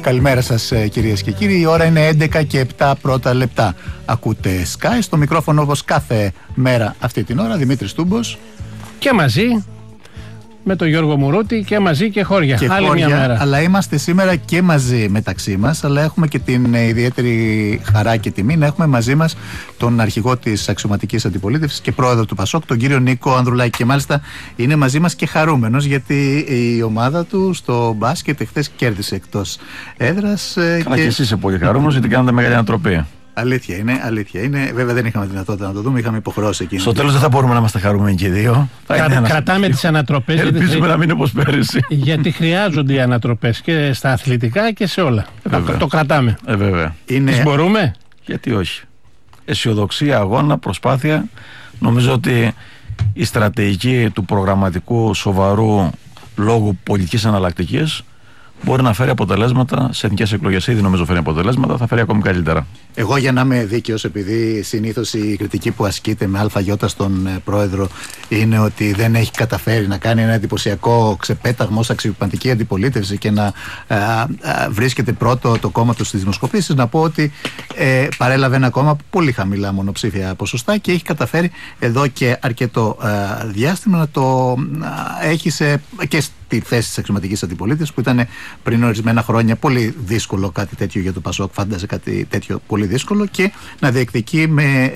Καλημέρα σας κυρίες και κύριοι. Η ώρα είναι 11 και 7 πρώτα λεπτά. Ακούτε Sky, στο μικρόφωνο όπως κάθε μέρα αυτή την ώρα, Δημήτρης Τούμπος. Και μαζί με τον Γιώργο Μουρούτη και μαζί και χώρια. Και άλλη χώρια, μια μέρα. Αλλά είμαστε σήμερα και μαζί μεταξύ μας. Αλλά έχουμε και την ιδιαίτερη χαρά και τιμή να έχουμε μαζί μας τον αρχηγό της αξιωματικής αντιπολίτευσης και πρόεδρο του ΠΑΣΟΚ, τον κύριο Νίκο Ανδρουλάκη. Και μάλιστα είναι μαζί μας και χαρούμενος, γιατί η ομάδα του στο μπάσκετ εχθές κέρδισε εκτός έδρας. Καλά, και εσύ είσαι πολύ χαρούμενος, γιατί κάνατε μεγάλη ανατροπή. Αλήθεια είναι. Βέβαια δεν είχαμε δυνατότητα να το δούμε, είχαμε υποχρεώσει εκείνη. Στο τέλος δεν θα μπορούμε να είμαστε χαρούμενοι και οι δύο. Κρατάμε τις ανατροπές. Ελπίζουμε να μην είναι όπως πέρυσι. Γιατί χρειάζονται οι ανατροπές και στα αθλητικά και σε όλα. Το κρατάμε. Βέβαια. Τις μπορούμε. Γιατί όχι. Αισιοδοξία, αγώνα, προσπάθεια. Νομίζω ότι η στρατηγική του προγραμματικού σοβαρού λόγου πολιτικής εναλλακτικής μπορεί να φέρει αποτελέσματα σε εθνικές εκλογές. Ήδη νομίζω φέρει αποτελέσματα, θα φέρει ακόμη καλύτερα. Εγώ, για να είμαι δίκαιος, επειδή συνήθως η κριτική που ασκείται με ΑΙ στον πρόεδρο είναι ότι δεν έχει καταφέρει να κάνει ένα εντυπωσιακό ξεπέταγμα ως αξιωματική αντιπολίτευση και να βρίσκεται πρώτο το κόμμα του στις δημοσκοπήσεις, να πω ότι παρέλαβε ένα κόμμα πολύ χαμηλά μονοψήφια ποσοστά και έχει καταφέρει εδώ και αρκετό διάστημα να το έχει και στη θέση της αξιωματικής αντιπολίτευσης, που ήταν πριν ορισμένα χρόνια πολύ δύσκολο κάτι τέτοιο για το ΠΑΣΟΚ, φάνταζε κάτι τέτοιο πολύ δύσκολο, και να διεκδικεί με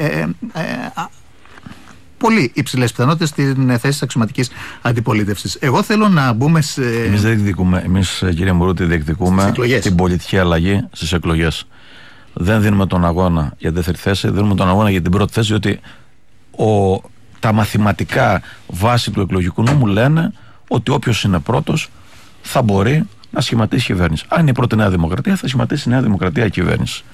πολύ υψηλές πιθανότητες στην θέση της αξιωματικής αντιπολίτευσης. Εγώ θέλω να μπούμε σε... Εμείς κύριε Μουρούτη διεκδικούμε την πολιτική αλλαγή στις εκλογές. Δεν δίνουμε τον αγώνα για δεύτερη θέση, δίνουμε τον αγώνα για την πρώτη θέση, διότι τα μαθηματικά βάση του εκλογικού νόμου λένε ότι όποιος είναι πρώτος θα μπορεί να σχηματίσει κυβέρνηση. Αν είναι η πρώτη Νέα Δημοκρατία, θα σχηματίσει η Νέα Δημοκρατία κυβέρνηση.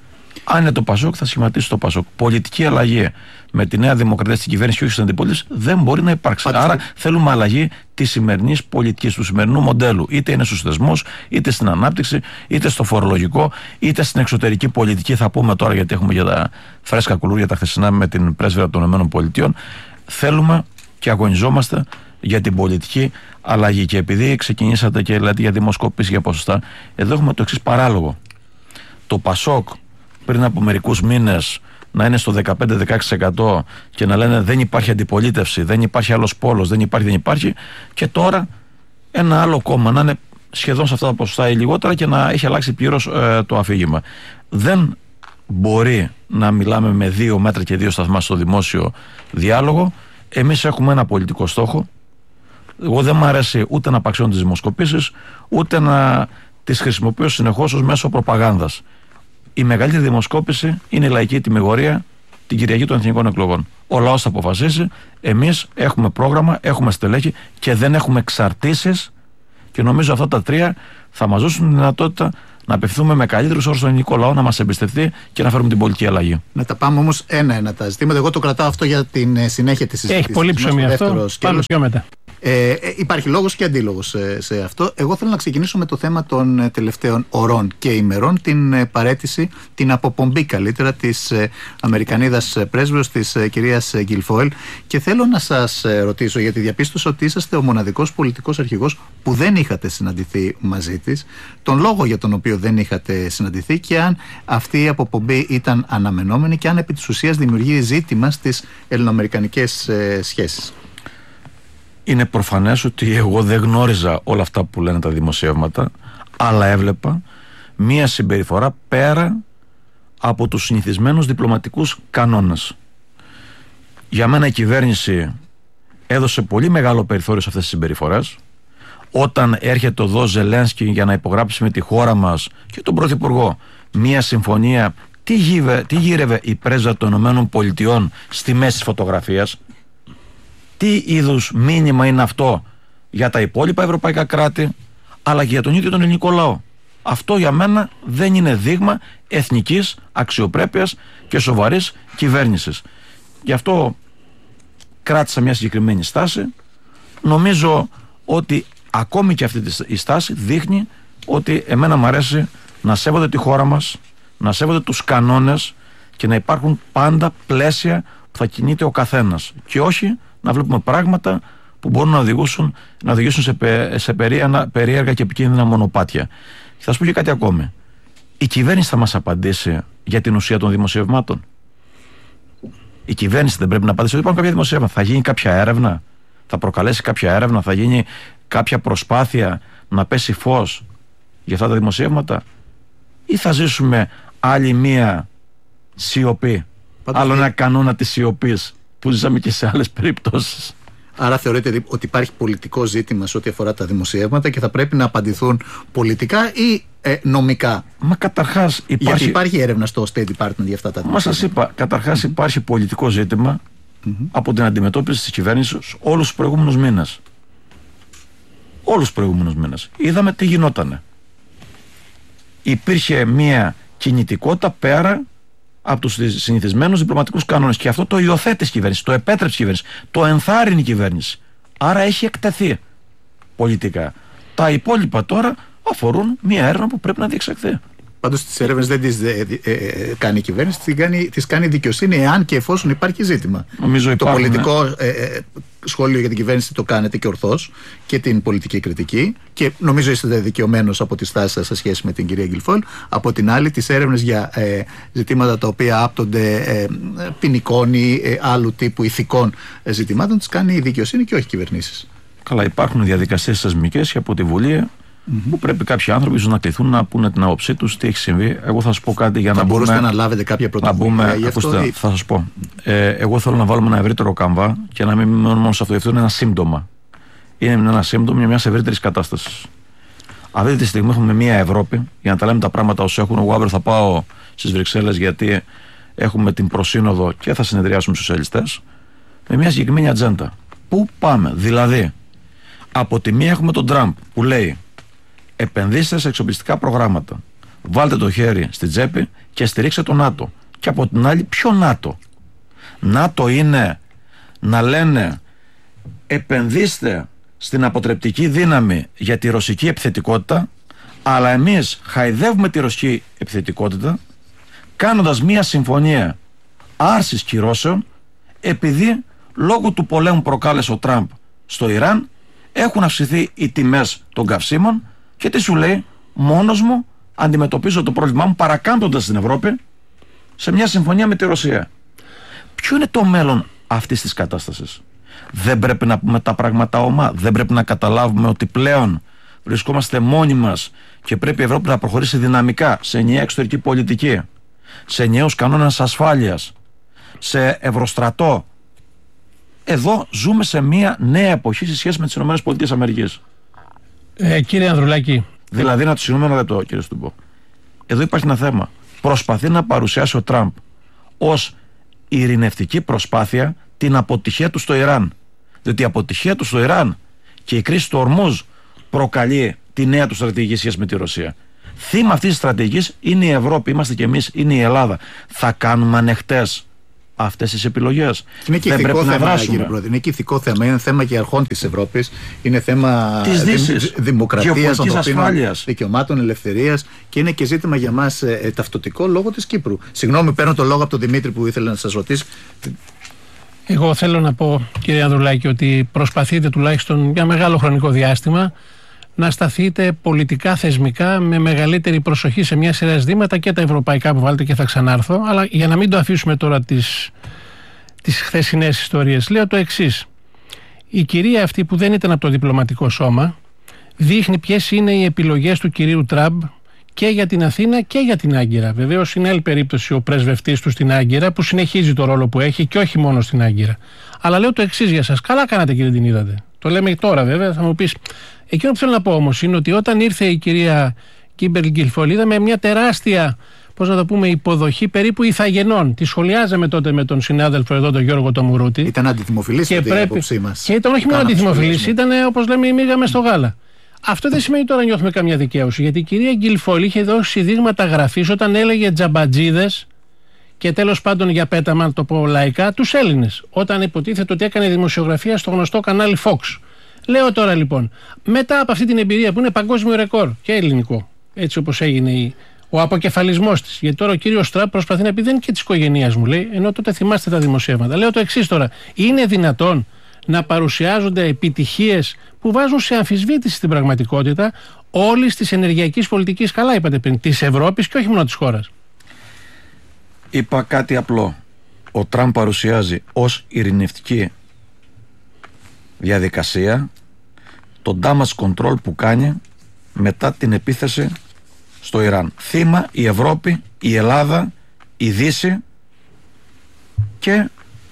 Αν είναι το ΠΑΣΟΚ, θα σχηματίσει το ΠΑΣΟΚ. Πολιτική αλλαγή με τη Νέα Δημοκρατία στην κυβέρνηση και όχι στην αντιπολίτευση δεν μπορεί να υπάρξει. Άρα θέλουμε αλλαγή της σημερινής πολιτικής, του σημερινού μοντέλου. Είτε είναι στους θεσμούς, είτε στην ανάπτυξη, είτε στο φορολογικό, είτε στην εξωτερική πολιτική. Θα πούμε τώρα, γιατί έχουμε για τα φρέσκα κουλούρια τα χθεσινά με την πρέσβυρα των ΗΠΑ. Θέλουμε και αγωνιζόμαστε για την πολιτική αλλαγή. Και επειδή ξεκινήσατε και λέτε για δημοσκοπήσεις, για ποσοστά, εδώ έχουμε το εξής παράλογο. Το ΠΑΣΟΚ πριν από μερικούς μήνες να είναι στο 15-16% και να λένε δεν υπάρχει αντιπολίτευση, δεν υπάρχει άλλος πόλος, δεν υπάρχει, και τώρα ένα άλλο κόμμα να είναι σχεδόν σε αυτά τα ποσοστά ή λιγότερα και να έχει αλλάξει πλήρως το αφήγημα. Δεν μπορεί να μιλάμε με 2 μέτρα και 2 σταθμά στο δημόσιο διάλογο. Εμείς έχουμε ένα πολιτικό στόχο. Εγώ δεν μου αρέσει ούτε να απαξιώνω τις δημοσκοπήσεις, ούτε να τις χρησιμοποιώ συνεχώς ως μέσο προπαγάνδας. Η μεγαλύτερη δημοσκόπηση είναι η λαϊκή τιμιγορία την Κυριακή των Εθνικών Εκλογών. Ο λαός θα αποφασίσει. Εμείς έχουμε πρόγραμμα, έχουμε στελέχη και δεν έχουμε εξαρτήσεις, και νομίζω αυτά τα 3 θα μας δώσουν τη δυνατότητα να απευθύνουμε με καλύτερους όρους στον ελληνικό λαό να μας εμπιστευτεί και να φέρουμε την πολιτική αλλαγή. Να τα πάμε όμως ένα-ένα τα ζητήματα. Εγώ το κρατάω αυτό για την συνέχεια της συζήτησης. Έχει πολύ ψωμί αυτό. Πάμε πιο μετά. Υπάρχει λόγος και αντίλογος σε αυτό. Εγώ θέλω να ξεκινήσω με το θέμα των τελευταίων ωρών και ημερών, την παραίτηση, την αποπομπή καλύτερα της Αμερικανίδας πρέσβεως, της κυρίας Γκιλφόελ, και θέλω να σας ρωτήσω, γιατί διαπίστωσα ότι είσαστε ο μοναδικός πολιτικός αρχηγός που δεν είχατε συναντηθεί μαζί της, τον λόγο για τον οποίο δεν είχατε συναντηθεί, και αν αυτή η αποπομπή ήταν αναμενόμενη και αν επί της ουσίας δημιουργεί ζήτημα στις ελληνοαμερικανικές σχέσεις. Είναι προφανές ότι εγώ δεν γνώριζα όλα αυτά που λένε τα δημοσιεύματα, αλλά έβλεπα μία συμπεριφορά πέρα από τους συνηθισμένους διπλωματικούς κανόνες. Για μένα η κυβέρνηση έδωσε πολύ μεγάλο περιθώριο σε αυτές τις συμπεριφορές. Όταν έρχεται εδώ Ζελένσκι για να υπογράψει με τη χώρα μας και τον Πρωθυπουργό μία συμφωνία, τι γύρευε η πρέσβεια των ΗΠΑ στη μέση της φωτογραφίας? Τι είδους μήνυμα είναι αυτό για τα υπόλοιπα ευρωπαϊκά κράτη, αλλά και για τον ίδιο τον ελληνικό λαό? Αυτό για μένα δεν είναι δείγμα εθνικής αξιοπρέπειας και σοβαρής κυβέρνησης. Γι' αυτό κράτησα μια συγκεκριμένη στάση. Νομίζω ότι ακόμη και αυτή η στάση δείχνει ότι εμένα μου αρέσει να σέβονται τη χώρα μας, να σέβονται τους κανόνες και να υπάρχουν πάντα πλαίσια που θα κινείται ο καθένας, και όχι να βλέπουμε πράγματα που μπορούν να οδηγήσουν σε περίεργα και επικίνδυνα μονοπάτια. θα σου πω και κάτι ακόμη. Η κυβέρνηση θα μας απαντήσει για την ουσία των δημοσιευμάτων. Η κυβέρνηση δεν πρέπει να απαντήσει ότι υπάρχουν κάποια δημοσιεύματα. Θα γίνει κάποια έρευνα, θα προκαλέσει κάποια έρευνα, θα γίνει κάποια προσπάθεια να πέσει φως για αυτά τα δημοσιεύματα, ή θα ζήσουμε άλλη μία σιωπή, άλλο ένα κανόνα της σιωπής που ζήσαμε και σε άλλες περιπτώσεις. Άρα θεωρείτε ότι υπάρχει πολιτικό ζήτημα σε ό,τι αφορά τα δημοσιεύματα και θα πρέπει να απαντηθούν πολιτικά ή νομικά? Μα καταρχάς γιατί υπάρχει έρευνα στο State Department για αυτά τα δημοσιεύματα. Μα σας είπα, καταρχάς υπάρχει πολιτικό ζήτημα από την αντιμετώπιση της κυβέρνησης όλους τους προηγούμενους μήνες. Όλους τους προηγούμενους μήνες. Είδαμε τι γινότανε. Υπήρχε μια κινητικότητα πέρα από τους συνηθισμένους διπλωματικούς κανόνες, και αυτό το υιοθέτησε η κυβέρνηση, το επέτρεψε η κυβέρνηση, το ενθάρρυνε η κυβέρνηση. Άρα έχει εκτεθεί πολιτικά. Τα υπόλοιπα τώρα αφορούν μια έρευνα που πρέπει να διεξαχθεί. Πάντως τις έρευνες δεν τις κάνει η κυβέρνηση, τις κάνει η δικαιοσύνη, εάν και εφόσον υπάρχει ζήτημα. Το πολιτικό σχόλιο για την κυβέρνηση το κάνετε και ορθώς, και την πολιτική κριτική, και νομίζω είστε δικαιωμένος από τη στάση σας σε σχέση με την κυρία Γκιλφόλ. Από την άλλη, τις έρευνες για ζητήματα τα οποία άπτονται ποινικών ή άλλου τύπου ηθικών ζητημάτων τις κάνει η δικαιοσύνη και όχι οι κυβερνήσεις. Καλά, υπάρχουν διαδικασίες θεσμικές και από τη Βουλή που πρέπει κάποιοι άνθρωποι ίσως να κληθούν να πούνε την άποψή τους, τι έχει συμβεί. Εγώ θα σας πω κάτι για να μπορούσατε να λάβετε κάποια πρωτοβουλία γι' αυτό? Ακούστε, θα σας πω. Εγώ θέλω να βάλουμε ένα ευρύτερο καμβά και να μην μείνουμε μόνο σε αυτό. Αυτό είναι ένα σύμπτωμα. Είναι ένα σύμπτωμα μια ευρύτερη κατάσταση. Αυτή τη στιγμή έχουμε μια Ευρώπη, για να τα λέμε τα πράγματα ως έχουν. Εγώ αύριο θα πάω στις Βρυξέλλες, γιατί έχουμε την προσύνοδο και θα συνεδριάσουμε στους σοσιαλιστές, με μια συγκεκριμένη ατζέντα. Πού πάμε? Δηλαδή, από τη μία έχουμε τον Τραμπ που λέει: επενδύστε σε εξοπλιστικά προγράμματα, βάλτε το χέρι στη τσέπη και στηρίξτε το ΝΑΤΟ. Και από την άλλη, ποιο ΝΑΤΟ? ΝΑΤΟ είναι να λένε επενδύστε στην αποτρεπτική δύναμη για τη ρωσική επιθετικότητα, αλλά εμείς χαϊδεύουμε τη ρωσική επιθετικότητα κάνοντας μια συμφωνία άρσης κυρώσεων, επειδή λόγω του πολέμου προκάλεσε ο Τραμπ στο Ιράν έχουν αυξηθεί οι τιμές των καυσίμων. Και τι σου λέει? Μόνος μου αντιμετωπίζω το πρόβλημά μου, παρακάμπτοντας την Ευρώπη σε μια συμφωνία με τη Ρωσία. Ποιο είναι το μέλλον αυτής της κατάστασης? Δεν πρέπει να πούμε τα πράγματα ομά? Δεν πρέπει να καταλάβουμε ότι πλέον βρισκόμαστε μόνοι μας και πρέπει η Ευρώπη να προχωρήσει δυναμικά σε ενιαία εξωτερική πολιτική, σε ενιαίους κανόνες ασφάλειας, σε ευρωστρατό? Εδώ ζούμε σε μια νέα εποχή σε σχέση με τις ΗΠΑ. Κύριε Ανδρουλάκη. Δηλαδή, να το συγγνώμη ένα λεπτό, κύριε Στουμπό. Εδώ υπάρχει ένα θέμα. Προσπαθεί να παρουσιάσει ο Τραμπ ως ειρηνευτική προσπάθεια την αποτυχία του στο Ιράν. Διότι η αποτυχία του στο Ιράν και η κρίση του Ορμούζ προκαλεί τη νέα του στρατηγική σχέση με τη Ρωσία. Θύμα αυτής της στρατηγικής είναι η Ευρώπη, είμαστε κι εμείς, είναι η Ελλάδα. Θα κάνουμε ανεχτές αυτές τις επιλογές? Είναι και ηθικό θέμα, κύριε Πρόεδρε. Είναι και ηθικό θέμα. Είναι θέμα και αρχών της Ευρώπης. Είναι θέμα δημοκρατίας, ανθρωπίνων δικαιωμάτων, ελευθερίας, και είναι και ζήτημα για μας ταυτοτικό λόγω της Κύπρου. Συγγνώμη, παίρνω το λόγο από τον Δημήτρη που ήθελε να σας ρωτήσει. Εγώ θέλω να πω, κύριε Ανδρουλάκη, ότι προσπαθείτε τουλάχιστον για μεγάλο χρονικό διάστημα να σταθείτε πολιτικά, θεσμικά, με μεγαλύτερη προσοχή σε μια σειρά ζητήματα, και τα ευρωπαϊκά που βάλετε, και θα ξανάρθω, αλλά για να μην το αφήσουμε τώρα τις χθεσινές ιστορίες, λέω το εξής. Η κυρία αυτή, που δεν ήταν από το διπλωματικό σώμα, δείχνει ποιες είναι οι επιλογές του κυρίου Τραμπ και για την Αθήνα και για την Άγκυρα. Βεβαίως είναι άλλη περίπτωση ο πρεσβευτής του στην Άγκυρα, που συνεχίζει το ρόλο που έχει και όχι μόνο στην Άγκυρα. Αλλά λέω το εξής για σας. Καλά κάνατε, κύριε, την είδατε. Το λέμε τώρα, βέβαια, θα μου πεις. Εκείνο που θέλω να πω όμως είναι ότι όταν ήρθε η κυρία Κίμπερλ Γκιλφόλ, είδαμε μια τεράστια, πώς να το πούμε, υποδοχή περίπου ηθαγενών. Τη σχολιάζαμε τότε με τον συνάδελφο εδώ, τον Γιώργο Τομουρούτη. Ήταν αντιδημοφιλής η άποψή μας. Και ήταν όχι μόνο αντιδημοφιλής, ήταν, όπως λέμε, η μύγα μες στο γάλα. Αυτό δεν σημαίνει τώρα νιώθουμε καμιά δικαίωση, γιατί η κυρία Γκιλφόλ είχε δώσει δείγματα γραφής όταν έλεγε τζαμπατζίδες και τέλος πάντων, για πέταμα, να το πω λαϊκά, τους Έλληνες. Όταν υποτίθεται ότι έκανε δημοσιογραφία στο γνωστό κανάλι Fox. Λέω τώρα λοιπόν, μετά από αυτή την εμπειρία που είναι παγκόσμιο ρεκόρ και ελληνικό, έτσι όπως έγινε ο αποκεφαλισμός της, γιατί τώρα ο κύριος Τραμπ προσπαθεί να πει δεν είναι και της οικογένειας μου, λέει, ενώ τότε θυμάστε τα δημοσιεύματα. Λέω το εξής τώρα, είναι δυνατόν να παρουσιάζονται επιτυχίες που βάζουν σε αμφισβήτηση την πραγματικότητα όλης της ενεργειακής πολιτικής, καλά είπατε πριν, της Ευρώπης και όχι μόνο της χώρας. Είπα κάτι απλό. Ο Τραμπ παρουσιάζει ως ειρηνευτική διαδικασία το damage control που κάνει μετά την επίθεση στο Ιράν. Θύμα η Ευρώπη, η Ελλάδα, η Δύση και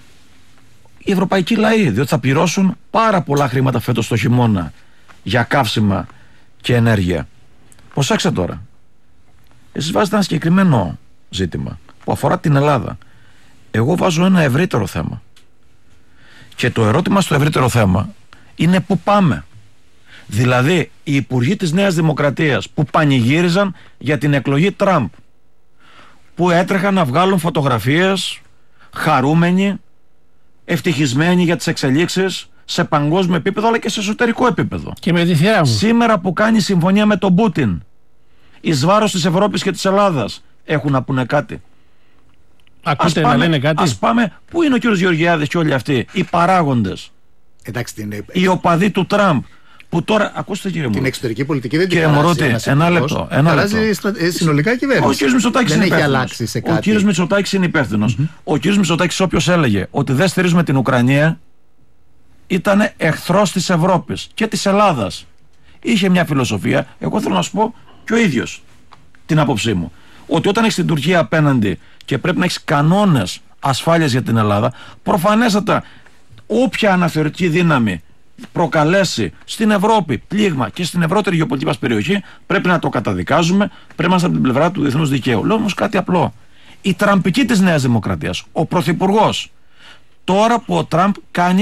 οι ευρωπαϊκοί λαοί, διότι θα πληρώσουν πάρα πολλά χρήματα φέτος το χειμώνα για καύσιμα και ενέργεια. Προσέξτε τώρα, εσείς βάζετε ένα συγκεκριμένο ζήτημα που αφορά την Ελλάδα. Εγώ βάζω ένα ευρύτερο θέμα και το ερώτημα στο ευρύτερο θέμα είναι πού πάμε. Δηλαδή οι υπουργοί της Νέας Δημοκρατίας που πανηγύριζαν για την εκλογή Τραμπ, που έτρεχαν να βγάλουν φωτογραφίες χαρούμενοι, ευτυχισμένοι για τις εξελίξεις σε παγκόσμιο επίπεδο αλλά και σε εσωτερικό επίπεδο. Και με τη θεία μου. Σήμερα που κάνει συμφωνία με τον Πούτιν εις βάρος της Ευρώπης και της Ελλάδας, έχουν να πούνε κάτι? Ακούτε να λένε κάτι? Ας πάμε, πού είναι ο κύριος Γεωργιάδης και όλοι αυτοί οι παράγοντες, οι οπαδοί του Τραμπ, που τώρα, ακούστε κύριε Μωρούτη, την εξωτερική πολιτική δεν την χαράζει ένα λεπτό. Χαράζει συνολικά η κυβέρνηση. Ο κύριος Μητσοτάκης δεν έχει αλλάξει σε κάτι. Ο κύριος Μητσοτάκης είναι υπεύθυνος. Ο κύριος Μητσοτάκης, όποιος έλεγε ότι δεν στηρίζουμε την Ουκρανία, ήταν εχθρός της Ευρώπης και της Ελλάδας. Είχε μια φιλοσοφία, εγώ θέλω να σου πω και ο ίδιος την άποψή μου, ότι όταν έχεις την Τουρκία απέναντι και πρέπει να έχεις κανόνες ασφάλειας για την Ελλάδα, προφανέστατα όποια αναθεωρητική δύναμη προκαλέσει στην Ευρώπη πλήγμα και στην ευρύτερη γεωπολιτική μας περιοχή, πρέπει να το καταδικάζουμε, πρέπει να είμαστε από την πλευρά του διεθνούς δικαίου. Λέω όμως κάτι απλό. Η τραμπική της Νέας Δημοκρατίας, ο πρωθυπουργός, τώρα που ο Τραμπ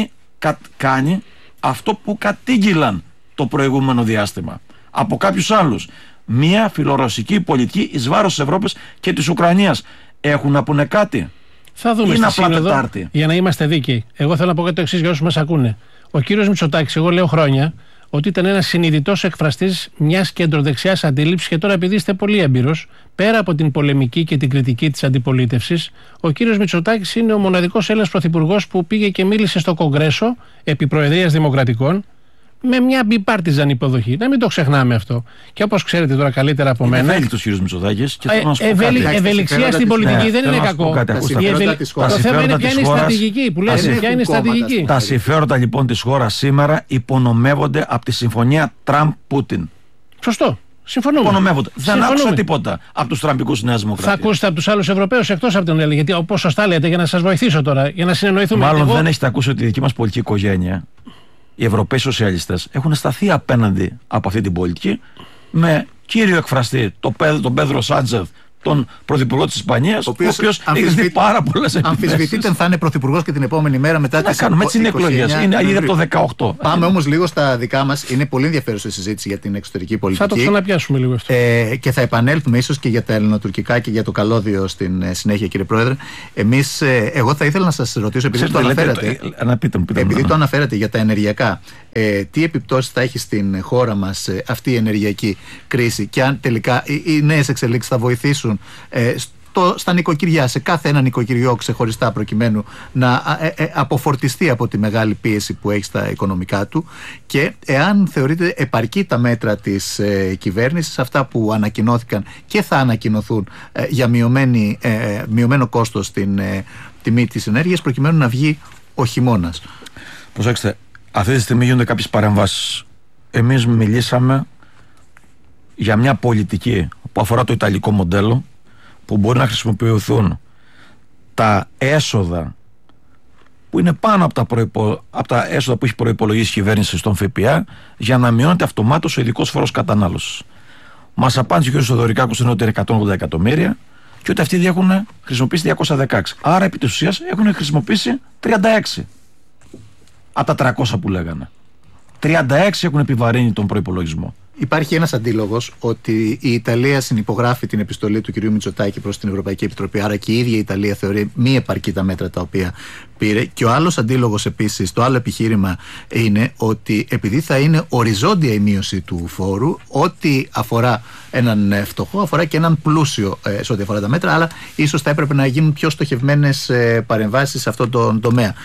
κάνει αυτό που κατήγγυλαν το προηγούμενο διάστημα από κάποιους άλλους, μια φιλορωσική πολιτική εις βάρος της Ευρώπης και της Ουκρανίας, έχουν να πούνε κάτι? Θα δούμε στη Σύνοδο, για να είμαστε δίκαιοι. Εγώ θέλω να πω και το εξής για όσους μας ακούνε. Ο κύριος Μητσοτάκης, εγώ λέω χρόνια ότι ήταν ένας συνειδητός εκφραστής μιας κεντροδεξιάς αντίληψης και τώρα, επειδή είστε πολύ έμπειρος, πέρα από την πολεμική και την κριτική της αντιπολίτευσης, ο κύριος Μητσοτάκης είναι ο μοναδικός Έλληνας πρωθυπουργός που πήγε και μίλησε στο Κογκρέσο επί Προεδρίας Δημοκρατικών με μια bipartisan υποδοχή. Να μην το ξεχνάμε αυτό. Και όπως ξέρετε τώρα καλύτερα από μένα. Ευέλικτος κύριος Μητσοτάκης. Ευελιξία στην πολιτική δεν είναι κακό. Το θέμα είναι ποια είναι η στρατηγική που λες. Ποια είναι η στρατηγική. Τα συμφέροντα λοιπόν της χώρας σήμερα υπονομεύονται από τη συμφωνία Τραμπ-Πούτιν. Σωστό. Συμφωνούμε. Υπονομεύονται. Δεν άκουσα τίποτα από τους τραμπικούς Νέας Δημοκρατίας. Θα ακούσετε από τους άλλους Ευρωπαίους εκτός από τον Έλληνα. Γιατί όπως σωστά λέτε, για να σας βοηθήσω τώρα, για να συνεννοηθούμε. Μάλλον δεν έχετε ακούσει ότι η δική μας πολιτική οικογένεια, οι Ευρωπαίοι σοσιαλιστές, έχουν σταθεί απέναντι από αυτή την πολιτική με κύριο εκφραστή τον Πέδρο Σάντσεφ, τον πρωθυπουργό της Ισπανίας, ο οποίος έχει δει πάρα πολλές επιθέσεις. Αμφισβητείται θα είναι πρωθυπουργός και την επόμενη μέρα μετά τις κάνουμε έτσι είναι εκλογές. Είναι ήδη από το 18. Πάμε όμως λίγο στα δικά μας. Είναι πολύ ενδιαφέρουσα η συζήτηση για την εξωτερική πολιτική. Θα το ξαναπιάσουμε λίγο αυτό. Και θα επανέλθουμε ίσως και για τα ελληνοτουρκικά και για το καλώδιο στην συνέχεια, κύριε Πρόεδρε. Εγώ θα ήθελα να σας ρωτήσω, επειδή το αναφέρατε για τα ενεργειακά, τι επιπτώσεις θα έχει στην χώρα μας αυτή η ενεργειακή κρίση και αν τελικά οι νέες εξελίξεις θα βοηθήσουν στα νοικοκυριά, σε κάθε ένα νοικοκυριό ξεχωριστά, προκειμένου να αποφορτιστεί από τη μεγάλη πίεση που έχει στα οικονομικά του, και εάν θεωρείτε επαρκή τα μέτρα της κυβέρνησης, αυτά που ανακοινώθηκαν και θα ανακοινωθούν για μειωμένο κόστος στην τιμή της ενέργειας, προκειμένου να βγει ο χειμώνας. Προσέξτε, αυτή τη στιγμή γίνονται κάποιες παρεμβάσεις. Εμείς μιλήσαμε για μια πολιτική που αφορά το ιταλικό μοντέλο, που μπορεί να χρησιμοποιηθούν τα έσοδα που είναι πάνω από τα έσοδα που έχει προϋπολογίσει η κυβέρνηση στον ΦΠΑ, για να μειώνεται αυτομάτως ο ειδικός φόρος κατανάλωσης. Μας απάντησε ο κ. Θοδωρικάκος ότι είναι 180 εκατομμύρια και ότι αυτοί έχουν χρησιμοποιήσει 216. Άρα επί της ουσίας έχουν χρησιμοποιήσει 36 από τα 300 που λέγανε. 36 έχουν επιβαρύνει τον προϋπολογισμό. Υπάρχει ένας αντίλογος ότι η Ιταλία συνυπογράφει την επιστολή του κ. Μητσοτάκη προς την Ευρωπαϊκή Επιτροπή, άρα και η ίδια η Ιταλία θεωρεί μη επαρκή τα μέτρα τα οποία πήρε. Και ο άλλος αντίλογος επίσης, το άλλο επιχείρημα είναι ότι επειδή θα είναι οριζόντια η μείωση του φόρου, ό,τι αφορά έναν φτωχό αφορά και έναν πλούσιο σε ό,τι αφορά τα μέτρα, αλλά ίσως θα έπρεπε να γίνουν πιο στοχευμένες παρεμβάσεις σε αυτόν τον τομέα.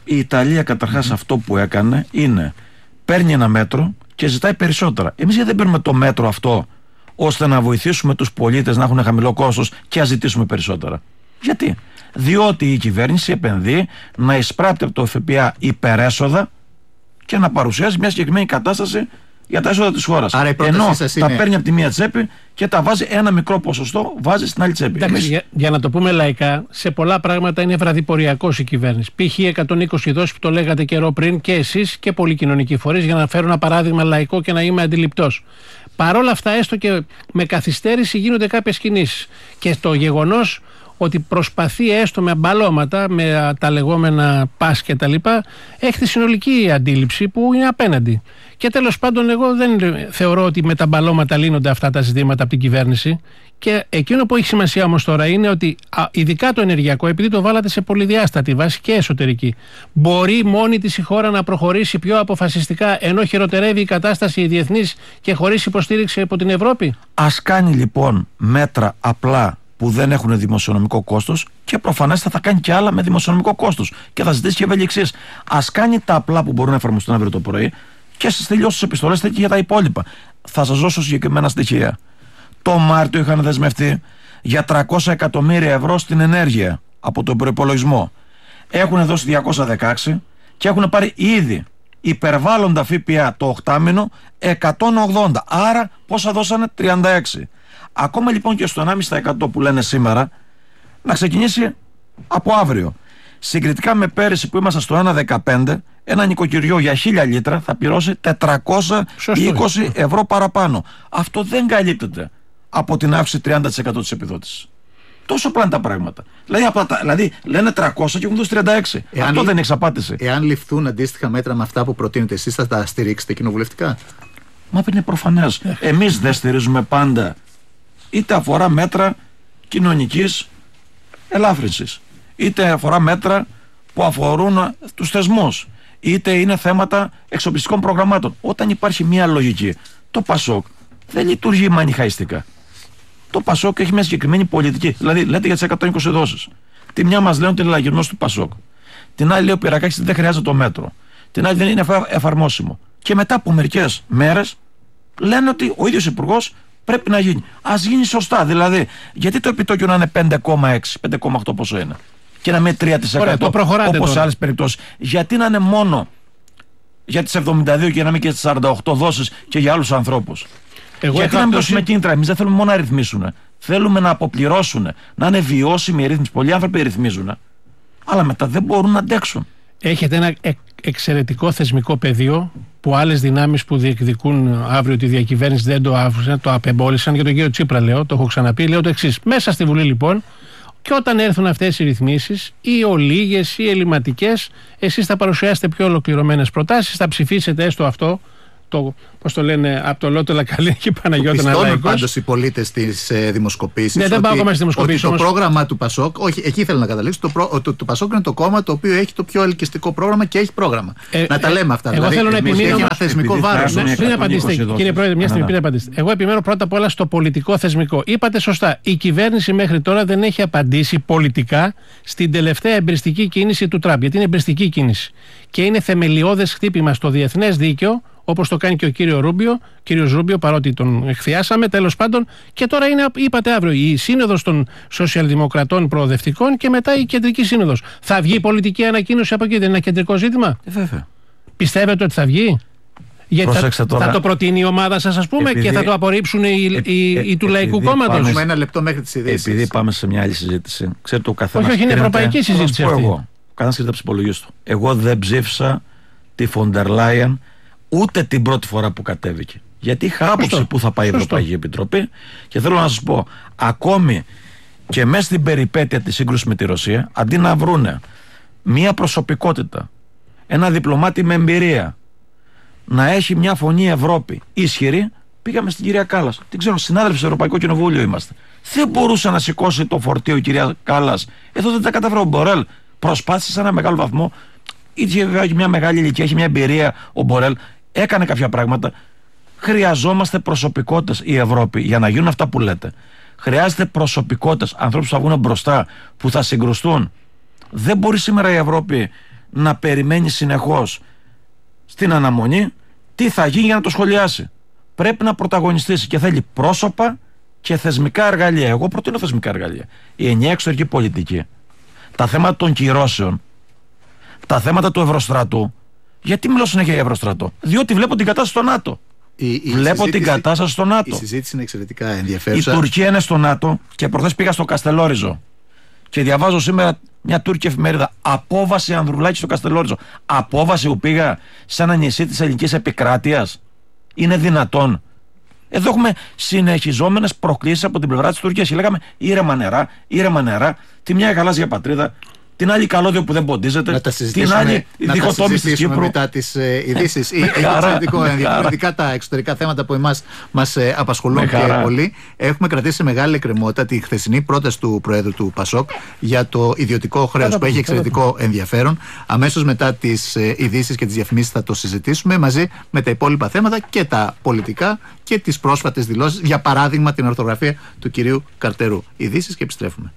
Η Ιταλία καταρχάς αυτό που έκανε είναι παίρνει ένα μέτρο και ζητάει περισσότερα. Εμείς γιατί δεν παίρνουμε το μέτρο αυτό ώστε να βοηθήσουμε τους πολίτες να έχουν χαμηλό κόστος και να ζητήσουμε περισσότερα? Γιατί? Διότι η κυβέρνηση επενδύει να εισπράττει από το ΦΠΑ υπερέσοδα και να παρουσιάζει μια συγκεκριμένη κατάσταση για τα έσοδα της χώρας. Ενώ τα παίρνει από τη μία τσέπη και τα βάζει ένα μικρό ποσοστό, βάζει στην άλλη τσέπη. Εντάξει, για να το πούμε λαϊκά, σε πολλά πράγματα είναι βραδιποριακός η κυβέρνηση. Π.χ. 120 δόσεις που το λέγατε καιρό πριν και εσείς και πολλοί κοινωνικοί φορείς, για να φέρω ένα παράδειγμα λαϊκό και να είμαι αντιληπτός. Παρ' όλα αυτά, έστω και με καθυστέρηση, γίνονται κάποιες κινήσεις. Και το γεγονός ότι προσπαθεί έστω με μπαλώματα, με τα λεγόμενα πας και τα λοιπά, έχει τη συνολική αντίληψη που είναι απέναντι. Και τέλος πάντων, εγώ δεν θεωρώ ότι με τα μπαλώματα λύνονται αυτά τα ζητήματα από την κυβέρνηση. Και εκείνο που έχει σημασία όμως τώρα είναι ότι ειδικά το ενεργειακό, επειδή το βάλατε σε πολυδιάστατη βάση και εσωτερική, μπορεί μόνη της η χώρα να προχωρήσει πιο αποφασιστικά ενώ χειροτερεύει η κατάσταση η διεθνής και χωρίς υποστήριξη από την Ευρώπη? Ας κάνει λοιπόν μέτρα απλά που δεν έχουν δημοσιονομικό κόστος και προφανές θα κάνει και άλλα με δημοσιονομικό κόστος και θα ζητήσει και ευελιξίες. Ας κάνει τα απλά που μπορούν να εφαρμοστούν αύριο το πρωί και στις τελειώσεις επιστολές θα και για τα υπόλοιπα. Θα σας δώσω συγκεκριμένα στοιχεία. Το Μάρτιο είχαν δεσμευτεί για 300 εκατομμύρια ευρώ στην ενέργεια από τον προϋπολογισμό. Έχουν δώσει 216 και έχουν πάρει ήδη υπερβάλλοντα ΦΠΑ το 8 μήνο 180. Άρα πόσα δώσανε? 36. Ακόμα λοιπόν και στο 1,5% που λένε σήμερα να ξεκινήσει από αύριο. Συγκριτικά με πέρυσι που ήμασταν στο 1,15, ένα νοικοκυριό για 1.000 λίτρα θα πληρώσει 420 ευρώ παραπάνω. Αυτό δεν καλύπτεται από την αύξηση 30% της επιδότησης. Τόσο απλά είναι τα πράγματα. Δηλαδή λένε 300 και έχουν δώσει 36. Αυτό δεν έχει απάντηση. Εάν ληφθούν αντίστοιχα μέτρα με αυτά που προτείνετε εσείς, θα τα στηρίξετε κοινοβουλευτικά? Μα είναι προφανές. Εμείς δεν στηρίζουμε πάντα, είτε αφορά μέτρα κοινωνικής ελάφρυνσης, είτε αφορά μέτρα που αφορούν τους θεσμούς, είτε είναι θέματα εξοπλιστικών προγραμμάτων. Όταν υπάρχει μια λογική, το ΠΑΣΟΚ δεν λειτουργεί μανιχαϊστικά. Το ΠΑΣΟΚ έχει μια συγκεκριμένη πολιτική. Δηλαδή, λέτε για τις 120 δόσεις. Τη μια μας λένε ότι είναι λαγυρνός του ΠΑΣΟΚ. Την άλλη λέει ο Πυρακάκης δεν χρειάζεται το μέτρο. Την άλλη δεν είναι εφαρμόσιμο. Και μετά από μερικές μέρες λένε ότι ο ίδιος υπουργός πρέπει να γίνει. Ας γίνει σωστά. Δηλαδή, γιατί το επιτόκιο να είναι 5,6, 5,8 πόσο είναι, και να είναι 3% όπως σε άλλες περιπτώσεις? Γιατί να είναι μόνο για τις 72 και να μην και τις 48 δόσεις και για άλλους ανθρώπους? Γιατί να μην δώσουμε κίνητρα? Εμείς δεν θέλουμε μόνο να ρυθμίσουν. Θέλουμε να αποπληρώσουν, να είναι βιώσιμη η ρύθμιση. Πολλοί άνθρωποι ρυθμίζουν, αλλά μετά δεν μπορούν να αντέξουν. Έχετε ένα εξαιρετικό θεσμικό πεδίο που άλλες δυνάμεις που διεκδικούν αύριο τη διακυβέρνηση δεν το άφησαν, το απεμπόλησαν. Για τον κύριο Τσίπρα λέω, το έχω ξαναπεί, λέω το εξής. Μέσα στη Βουλή λοιπόν, και όταν έρθουν αυτές οι ρυθμίσεις, ή ολίγες ή ελληματικές, εσείς θα παρουσιάσετε πιο ολοκληρωμένες προτάσεις, θα ψηφίσετε έστω αυτό, πώς το λένε, από το Λότο Λακαλή και Παναγιώτα Ναλαϊκός. Πιστώνουν πάντως οι πολίτες στις δημοσκοπήσεις. Ναι, δεν πάω ακόμα στις δημοσκοπήσεις. Το πρόγραμμα του ΠΑΣΟΚ, όχι, εκεί ήθελα να καταλήξω. Το ΠΑΣΟΚ είναι το κόμμα το οποίο έχει το πιο ελκυστικό πρόγραμμα και έχει πρόγραμμα. Να τα λέμε αυτά. Εγώ θέλω να επιμείνω. Έχει ένα θεσμικό βάρος. Πριν απαντήσετε, κύριε Πρόεδρε, μια στιγμή πριν απαντήσετε. Εγώ επιμένω πρώτα απ' όλα στο πολιτικό θεσμικό. Είπατε σωστά. Η κυβέρνηση μέχρι τώρα δεν έχει απαντήσει πολιτικά στην τελευταία εμπριστική κίνηση του Τραμπ. Γιατί είναι εμπριστική κίνηση. Και είναι θεμελιώδες χτύπημα στο διεθνές δίκαιο, όπως το κάνει και ο κύριος Ρούμπιο, παρότι τον εκθιάσαμε, τέλος πάντων. Και τώρα είναι, είπατε αύριο, η σύνοδος των σοσιαλδημοκρατών προοδευτικών και μετά η κεντρική σύνοδος. Θα βγει πολιτική ανακοίνωση από εκεί? Δεν είναι ένα κεντρικό ζήτημα? Βέβαια. Πιστεύετε ότι θα βγει? Γιατί θα το προτείνει η ομάδα σας, ας πούμε, και θα το απορρίψουν οι του Λαϊκού Κόμματος? Έχουμε ένα λεπτό μέχρι τις ειδήσεις. Επειδή πάμε σε μια άλλη συζήτηση. Ξέρετε, ο καθένας. Όχι, είναι ευρωπαϊκή συζήτηση αυτή. Ο καθένας κρίνεται από τις υπολογίες του. Εγώ δεν ψήφισα τη Φοντερ Λάιεν ούτε την πρώτη φορά που κατέβηκε. Γιατί είχα άποψη που θα πάει η Ευρωπαϊκή Επιτροπή, και θέλω να σας πω, ακόμη και μέσα στην περιπέτεια της σύγκρουσης με τη Ρωσία, αντί να βρούνε μια προσωπικότητα, ένα διπλωμάτη με εμπειρία, να έχει μια φωνή Ευρώπη ισχυρή, πήγαμε στην κυρία Κάλλας. Την ξέρω, συνάδελφοι στο Ευρωπαϊκό Κοινοβούλιο είμαστε. Δεν μπορούσε να σηκώσει το φορτίο η κυρία Κάλλας. Εδώ δεν τα κατάφερε ο Μπορέλ. Προσπάθησε σε ένα μεγάλο βαθμό. Είχε μια μεγάλη ηλικία, έχει μια εμπειρία ο Μπορέλ. Έκανε κάποια πράγματα. Χρειαζόμαστε προσωπικότητες η Ευρώπη για να γίνουν αυτά που λέτε. Χρειάζεται προσωπικότητες, ανθρώπους που θα βγουν μπροστά, που θα συγκρουστούν. Δεν μπορεί σήμερα η Ευρώπη να περιμένει συνεχώς στην αναμονή τι θα γίνει για να το σχολιάσει. Πρέπει να πρωταγωνιστήσει και θέλει πρόσωπα και θεσμικά εργαλεία. Εγώ προτείνω θεσμικά εργαλεία. Η ενιαία εξωτερική πολιτική, τα θέματα των κυρώσεων, τα θέματα του Ευρωστρατού. Γιατί μιλώ συνέχεια για Ευρωστρατό? Διότι βλέπω την κατάσταση στο ΝΑΤΟ. Την κατάσταση στο ΝΑΤΟ. Η συζήτηση είναι εξαιρετικά ενδιαφέρουσα. Η Τουρκία είναι στο ΝΑΤΟ και προχθές πήγα στο Καστελόριζο και διαβάζω σήμερα μια τουρκική εφημερίδα. Απόβαση Ανδρουλάκη στο Καστελόριζο. Απόβαση που πήγα σε ένα νησί της ελληνικής επικράτειας. Είναι δυνατόν? Εδώ έχουμε συνεχιζόμενες προκλήσεις από την πλευρά της Τουρκίας και λέγαμε ήρεμα νερά, τη μια γαλάζια πατρίδα, την άλλη καλώδιο που δεν ποντίζεται, την άλλη διχοτόμηση της Κύπρου. Μετά τις ειδήσεις. Είναι εξαιρετικό, διαφορετικά τα εξωτερικά θέματα που εμάς μας απασχολούν και πολύ. Έχουμε κρατήσει μεγάλη εκκρεμότητα τη χθεσινή πρόταση του Προέδρου του ΠΑΣΟΚ για το ιδιωτικό χρέος που έχει εξαιρετικό ενδιαφέρον. Αμέσως μετά τις ειδήσεις και τις διαφημίσεις θα το συζητήσουμε μαζί με τα υπόλοιπα θέματα και τα πολιτικά και τις πρόσφατες δηλώσεις. Για παράδειγμα, την ορθογραφία του κυρίου Καρτερού. Ειδήσεις και επιστρέφουμε.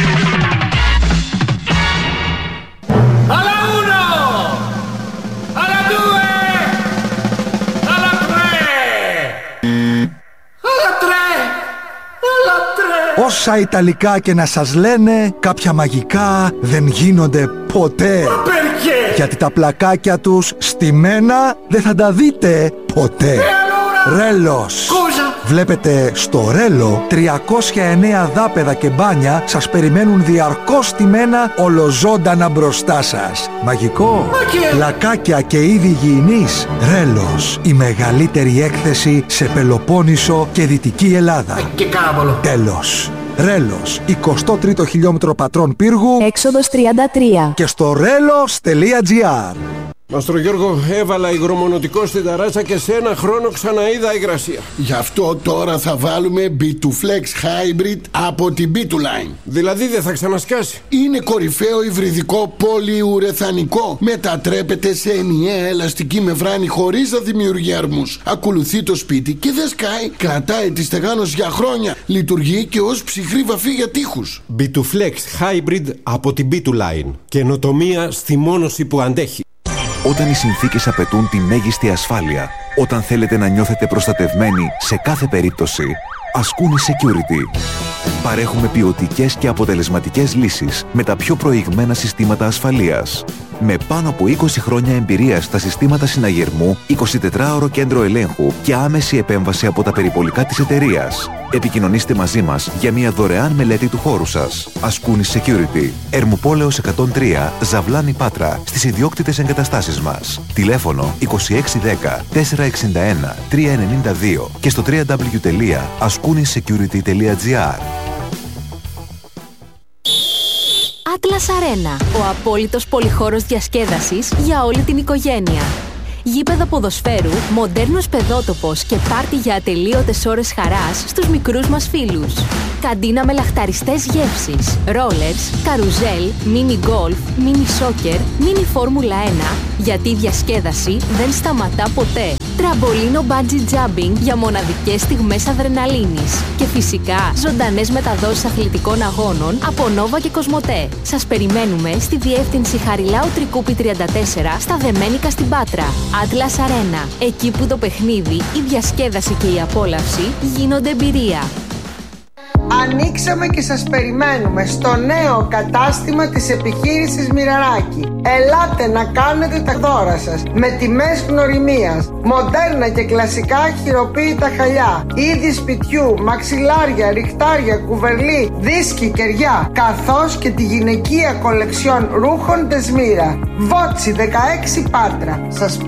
Όσα Ιταλικά και να σας λένε, κάποια μαγικά δεν γίνονται ποτέ. Γιατί τα πλακάκια τους στημένα δεν θα τα δείτε ποτέ. Ρέλος. Βλέπετε, στο Ρέλο 309 δάπεδα και μπάνια σας περιμένουν διαρκώς στημένα ολοζώντανα μπροστά σας. Μαγικό. Πλακάκια και είδη υγιεινής. Ρέλος. Η μεγαλύτερη έκθεση σε Πελοπόννησο και Δυτική Ελλάδα. Τέλος. Ρέλος, 23ο χιλιόμετρο Πατρών Πύργου, έξοδος 33 και στο relos.gr. Μαστρο Γιώργο, έβαλα υγρομονωτικό στην ταράτσα και σε ένα χρόνο ξαναείδα υγρασία. Γι' αυτό τώρα θα βάλουμε B2Flex Hybrid από την B2Line. Δηλαδή δεν θα ξανασκάσει? Είναι κορυφαίο υβριδικό πολυουρεθανικό. Μετατρέπεται σε ενιαία ελαστική μεμβράνη χωρίς να δημιουργεί αρμούς. Ακολουθεί το σπίτι και δεν σκάει. Κρατάει τη στεγάνωση για χρόνια. Λειτουργεί και ως ψυχρή βαφή για τοίχους. B2Flex Hybrid από την B2Line. Καινοτομία στη μόνωση που αντέχει. Όταν οι συνθήκες απαιτούν τη μέγιστη ασφάλεια, όταν θέλετε να νιώθετε προστατευμένοι σε κάθε περίπτωση, Ascoonis Security. Παρέχουμε ποιοτικές και αποτελεσματικές λύσεις με τα πιο προηγμένα συστήματα ασφαλείας. Με πάνω από 20 χρόνια εμπειρία στα συστήματα συναγερμού, 24ωρο κέντρο ελέγχου και άμεση επέμβαση από τα περιπολικά της εταιρείας. Επικοινωνήστε μαζί μας για μια δωρεάν μελέτη του χώρου σας. Ascoonis Security. Ερμουπόλεως 103, Ζαβλάνη Πάτρα, στις ιδιόκτητες εγκαταστάσεις μας. Τηλέφωνο 2610 461 392 και στο www.ascoonisecurity.gr. Atlas Arena, ο απόλυτος πολυχώρος διασκέδασης για όλη την οικογένεια. Γήπεδο ποδοσφαίρου, μοντέρνος παιδότοπος και πάρτι για ατελείωτες ώρες χαράς στους μικρούς μας φίλους. Καντίνα με λαχταριστές γεύσεις, ρόλερς, καρουζέλ, μίνι γκολφ, μίνι σόκερ, μίνι φόρμουλα 1, γιατί η διασκέδαση δεν σταματά ποτέ. Τραμπολίνο bungee jumping για μοναδικές στιγμές αδρεναλίνης. Και φυσικά ζωντανές μεταδόσεις αθλητικών αγώνων από Νόβα και Κοσμοτέ. Σας περιμένουμε στη διεύθυνση Χαριλάου Τρικούπη 34 στα Δεμένικα στην Πάτρα. Atlas Arena. Εκεί που το παιχνίδι, η διασκέδαση και η απόλαυση γίνονται εμπειρία. Ανοίξαμε και σας περιμένουμε στο νέο κατάστημα της επιχείρησης Μοιραράκη. Ελάτε να κάνετε τα δώρα σας με τιμές γνωριμίας. Μοντέρνα και κλασικά χειροποίητα χαλιά, είδη σπιτιού, μαξιλάρια, ριχτάρια, κουβερλί, δίσκοι, κεριά, καθώς και τη γυναικεία κολεξιόν ρούχων Δεσμύρα. Βότσι 16 Πάτρα. Σας